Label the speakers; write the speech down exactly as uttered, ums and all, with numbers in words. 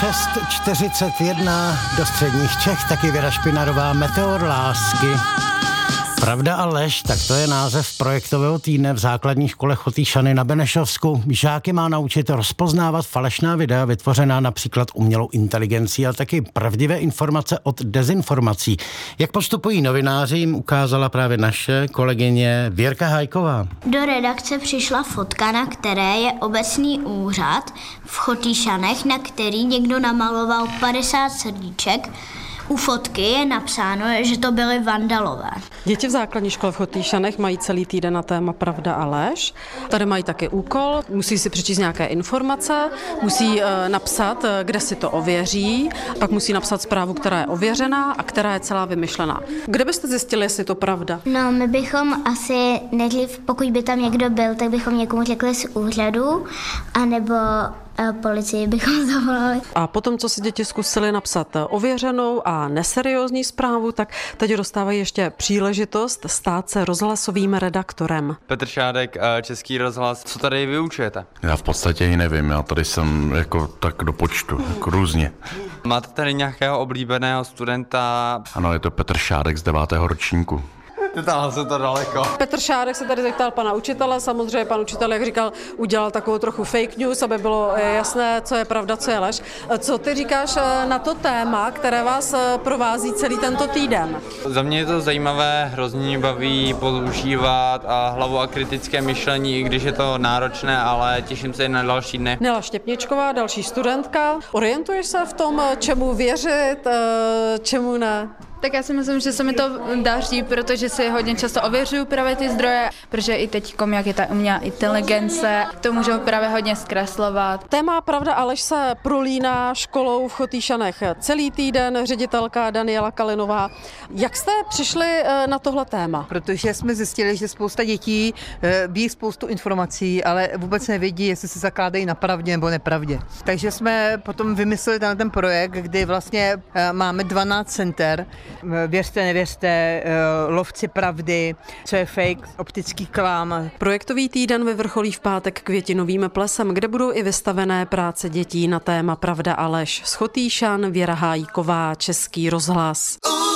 Speaker 1: šest čtyřicet jedna do středních Čech, taky Věra Špinarová, Meteor lásky. Pravda a lež, tak to je název projektového týdne v základní škole Chotýšany na Benešovsku. Žáky má naučit rozpoznávat falešná videa vytvořená například umělou inteligencí a taky pravdivé informace od dezinformací. Jak postupují novináři, jim ukázala právě naše kolegyně Věrka Hajková.
Speaker 2: Do redakce přišla fotka, na které je obecní úřad v Chotýšanech, na který někdo namaloval padesát srdíček. U fotky je napsáno, že to byly vandalové.
Speaker 3: Děti v základní škole v Chotýšanech mají celý týden na téma Pravda a lež. Tady mají taky úkol, musí si přečíst nějaké informace, musí e, napsat, kde si to ověří, pak musí napsat zprávu, která je ověřená a která je celá vymyšlená. Kde byste zjistili, jestli je to pravda?
Speaker 2: No, my bychom asi nejdřív, pokud by tam někdo byl, tak bychom někomu řekli z úřadu, anebo policii bychom zavolali.
Speaker 3: A potom, co si děti zkusili napsat ověřenou a neseriózní zprávu, tak teď dostávají ještě příležitost stát se rozhlasovým redaktorem.
Speaker 4: Petr Šádek, Český rozhlas. Co tady vyučujete?
Speaker 5: Já v podstatě i nevím, já tady jsem jako tak do počtu, jako různě.
Speaker 4: Máte tady nějakého oblíbeného studenta?
Speaker 5: Ano, je to Petr Šádek z devátého ročníku.
Speaker 4: Vytáhl se to daleko.
Speaker 3: Petr Šádek se tady zeptal pana učitele, samozřejmě pan učitel, jak říkal, udělal takovou trochu fake news, aby bylo jasné, co je pravda, co je lež. Co ty říkáš na to téma, které vás provází celý tento týden?
Speaker 4: Za mě je to zajímavé, hrozně baví používat a hlavu a kritické myšlení, i když je to náročné, ale těším se i na další dny.
Speaker 3: Nela Štěpničková, další studentka. Orientuješ se v tom, čemu věřit, čemu ne?
Speaker 6: Tak já si myslím, že se mi to daří, protože si hodně často ověřuju právě ty zdroje, protože i teď, jak je ta umělá inteligence, to můžou právě hodně zkreslovat.
Speaker 3: Téma Pravda a lež se prolíná školou v Chotýšanech celý týden, ředitelka Daniela Kalinová. Jak jste přišli na tohle téma?
Speaker 7: Protože jsme zjistili, že spousta dětí ví spoustu informací, ale vůbec nevědí, jestli se zakládají na pravdě nebo nepravdě. Takže jsme potom vymysleli ten, ten projekt, kdy vlastně máme dvanáct center. Věřte, nevěřte, lovci pravdy, co je fake, optický klam.
Speaker 3: Projektový týden vyvrcholí v pátek květinovým plesem, kde budou i vystavené práce dětí na téma Pravda a lež. Z Chotýšan Věra Hájková, Český rozhlas.